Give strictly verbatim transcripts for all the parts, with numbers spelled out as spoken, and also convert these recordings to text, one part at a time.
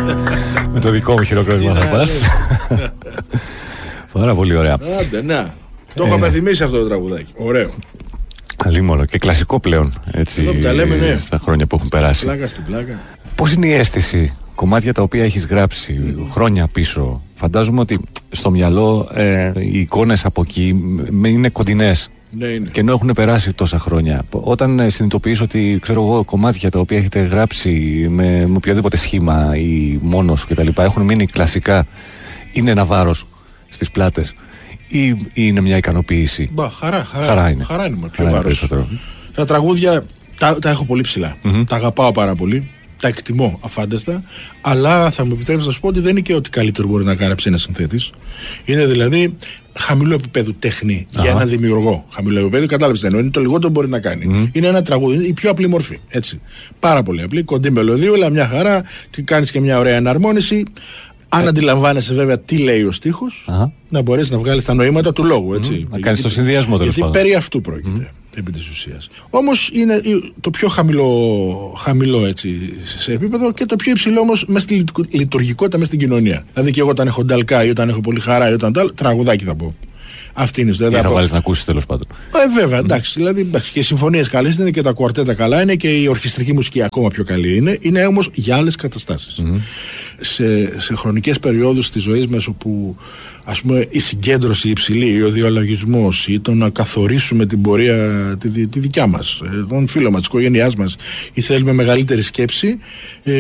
Με το δικό μου χειροκρότημα θα πας. Πάρα πολύ ωραία. Άντε, ναι. Το έχω απεθυμίσει αυτό το τραγουδάκι. Ωραίο. Αλλήμον και κλασικό πλέον. Έτσι, τα λέμε, ναι. Στα χρόνια που έχουν περάσει. Πλάκα στην πλάκα. Πώς είναι η αίσθηση, κομμάτια τα οποία έχεις γράψει mm. χρόνια πίσω? Φαντάζομαι ότι στο μυαλό ε, οι εικόνες από εκεί είναι κοντινές. Ναι, είναι. Και ενώ έχουν περάσει τόσα χρόνια, όταν συνειδητοποιείς ότι, ξέρω εγώ, κομμάτια τα οποία έχετε γράψει με, με οποιοδήποτε σχήμα ή μόνος κτλ. Έχουν μείνει κλασικά, είναι ένα βάρος στις πλάτες ή, ή είναι μια ικανοποίηση? Μπα, χαρά, χαρά, χαρά είναι. Χαρά είναι, πιο βάρος. Τα τραγούδια τα, τα έχω πολύ ψηλά. Mm-hmm. Τα αγαπάω πάρα πολύ. Τα εκτιμώ αφάνταστα. Αλλά θα μου επιτρέψεις να σου πω ότι δεν είναι και ό,τι καλύτερο μπορεί να γράψει ένα συνθέτης. Είναι δηλαδή χαμηλού επίπεδου τέχνη uh-huh. για έναν δημιουργό. Χαμηλού επίπεδου, κατάλαβες τι εννοώ. Είναι το λιγότερο που μπορεί να κάνει. Mm-hmm. Είναι ένα τραγούδι, είναι η πιο απλή μορφή. Έτσι. Πάρα πολύ απλή, κοντή μελωδία, αλλά μια χαρά. Κάνεις και μια ωραία εναρμόνιση. Αν ε... αντιλαμβάνεσαι βέβαια τι λέει ο στίχος, uh-huh. να μπορέσει να βγάλεις τα νοήματα του λόγου. Έτσι. Mm-hmm. Να κάνεις το συνδυασμό τέλος πάντων. Γιατί περί αυτού πρόκειται. Mm-hmm. Επί της ουσίας. Όμως είναι το πιο χαμηλό, χαμηλό έτσι, σε επίπεδο και το πιο υψηλό όμως μέσα στη λειτουργικότητα, μέσα στην κοινωνία. Δηλαδή και εγώ όταν έχω νταλκά ή όταν έχω πολύ χαρά ή όταν τάλ, τραγουδάκι θα πω. Αυτή είναι η ιστορία. Ή θα πω... βάλεις να ακούσεις τέλος πάντων. Ε, βέβαια, εντάξει. Mm. Δηλαδή και οι συμφωνίες καλές είναι και τα κουαρτέτα καλά είναι και η ορχιστρική μουσική ακόμα πιο καλή είναι. Είναι όμως για άλλες καταστάσεις. Mm. Σε, σε χρονικές περιόδους της ζωής μας όπου ας πούμε η συγκέντρωση υψηλή, ο διαλογισμός ή το να καθορίσουμε την πορεία τη, τη, τη δικιά μας, των φίλων μας, της οικογένειάς μας ή θέλουμε μεγαλύτερη σκέψη, ε,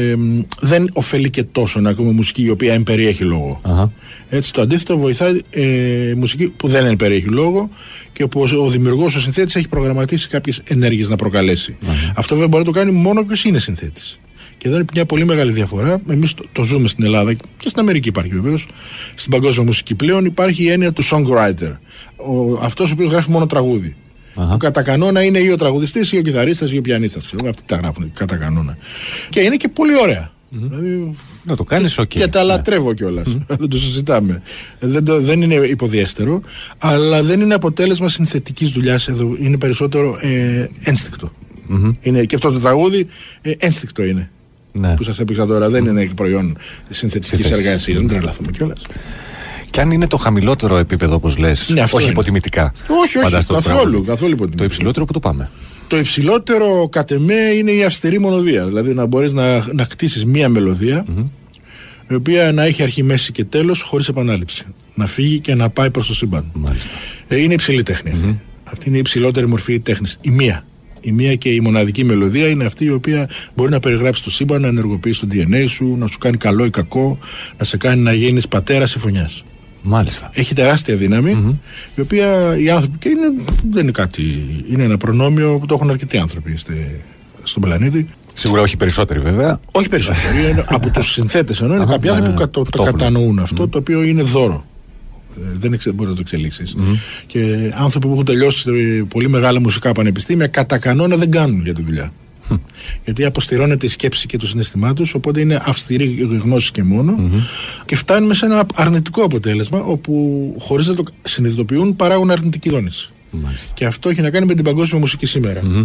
δεν ωφελεί και τόσο να ακούμε μουσική η οποία εμπεριέχει λόγο. Uh-huh. Έτσι το αντίθετο βοηθάει ε, μουσική που δεν εμπεριέχει λόγο και που ο, ο δημιουργός, ο συνθέτης έχει προγραμματίσει κάποιες ενέργειες να προκαλέσει. Uh-huh. Αυτό βέβαια μπορεί να το κάνει μόνο ποιος είναι συνθέτης. Και εδώ είναι μια πολύ μεγάλη διαφορά. Εμείς το, το ζούμε στην Ελλάδα και στην Αμερική υπάρχει βεβαίως. Στην παγκόσμια μουσική πλέον υπάρχει η έννοια του songwriter. Ο, αυτός ο οποίος γράφει μόνο τραγούδι. Uh-huh. Που κατά κανόνα είναι ή ο τραγουδιστής ή ο κιθαρίστας ή ο πιανίστας. Ξέρω, αυτοί τα γράφουν κατά κανόνα. Και είναι και πολύ ωραία. Mm-hmm. Δηλαδή, να το κάνεις okay. Και τα λατρεύω κιόλας. Mm-hmm. Δεν το συζητάμε. Δεν, το, δεν είναι υποδιέστερο, αλλά δεν είναι αποτέλεσμα συνθετικής δουλειάς εδώ. Είναι περισσότερο ε, ένστικτο. Mm-hmm. Είναι, και αυτό το τραγούδι ε, ένστικτο είναι. Ναι. Που σας έπαιξα τώρα δεν είναι προϊόν συνθετικής εργασίας. Δεν τρελαθούμε κιόλας. Και αν είναι το χαμηλότερο επίπεδο, όπως λες, ναι, όχι είναι. Υποτιμητικά. Όχι, όχι, καθόλου, καθόλου υποτιμητικά. Το υψηλότερο που το πάμε. Το υψηλότερο κατ' εμέ είναι η αυστηρή μονοδία. Δηλαδή να μπορείς να, να κτίσεις μία μελωδία, mm-hmm. η οποία να έχει αρχή, μέση και τέλος χωρίς επανάληψη. Να φύγει και να πάει προς το σύμπαν. Ε, είναι υψηλή τέχνη αυτή. Mm-hmm. Αυτή είναι η υψηλότερη μορφή τέχνης. Η μία. Η μία και η μοναδική μελωδία είναι αυτή η οποία μπορεί να περιγράψει το σύμπαν, να ενεργοποιήσει το ντι εν έι σου, να σου κάνει καλό ή κακό, να σε κάνει να γίνεις πατέρας ή φωνιάς. Μάλιστα. Έχει τεράστια δύναμη, mm-hmm. η οποία οι άνθρωποι. Και είναι, δεν είναι κάτι. Είναι ένα προνόμιο που το έχουν αρκετοί άνθρωποι στε, στον πλανήτη. Σίγουρα όχι περισσότεροι βέβαια. Όχι περισσότεροι. Είναι, από τους συνθέτες ενώ είναι κάποιοι άνθρωποι που το, το κατανοούν αυτό, mm-hmm. το οποίο είναι δώρο. Δεν εξε, μπορεί να το εξελίξεις. Mm-hmm. Και άνθρωποι που έχουν τελειώσει πολύ μεγάλα μουσικά πανεπιστήμια κατά κανόνα δεν κάνουν για τη δουλειά. Mm. Γιατί αποστηρώνεται η σκέψη και το συναισθημά τους, οπότε είναι αυστηρή γνώση και μόνο. Mm-hmm. Και φτάνουμε σε ένα αρνητικό αποτέλεσμα, όπου χωρίς να το συνειδητοποιούν παράγουν αρνητική δόνηση. Mm-hmm. Και αυτό έχει να κάνει με την παγκόσμια μουσική σήμερα. Mm-hmm.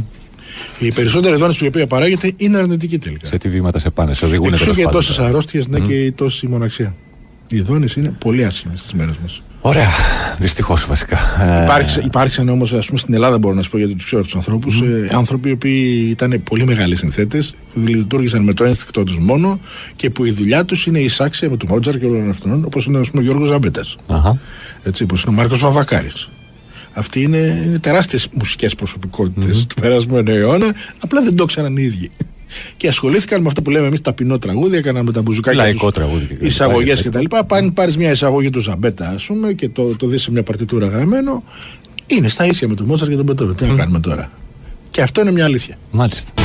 Η περισσότερη δόνηση η οποία παράγεται είναι αρνητική τελικά. Σε τι βήματα σε πάνε, σε οδηγούν. Εξού και τόσες αρρώστιες, ναι, mm-hmm. και τόση μοναξία. Η δόνηση είναι πολύ άσχημη στις μέρες μας. Ωραία. Δυστυχώς βασικά. Υπάρξαν όμως, ας πούμε, στην Ελλάδα, μπορώ να σου πω γιατί τους ξέρω τους ανθρώπους, mm. ε, άνθρωποι οι οποίοι ήταν πολύ μεγάλοι συνθέτες, λειτουργήσαν με το ένστικτό τους μόνο και που η δουλειά τους είναι η εισάξια με τον Μότζαρτ και όλων αυτών, όπως είναι, ας πούμε, ο Γιώργος Ζαμπέτας. Uh-huh. Έτσι, όπως είναι ο Μάρκος Βαβακάρης. Αυτοί είναι, είναι τεράστιες μουσικές προσωπικότητες mm-hmm. του περασμένου αιώνα, απλά δεν το ξέραν οι ίδιοι. Και ασχολήθηκαν με αυτό που λέμε εμείς ταπεινό τραγούδι, έκαναν με τα μπουζουκάκια τους εισαγωγές κτλ. Πάνε πάρεις μια εισαγωγή του Ζαμπέτα, ας πούμε, και το, το δεις σε μια παρτιτούρα γραμμένο. Είναι στα ίσια με τον Μότσαρτ και τον Μπετόβεν. Τι να κάνουμε τώρα. Και αυτό είναι μια αλήθεια. Μάλιστα.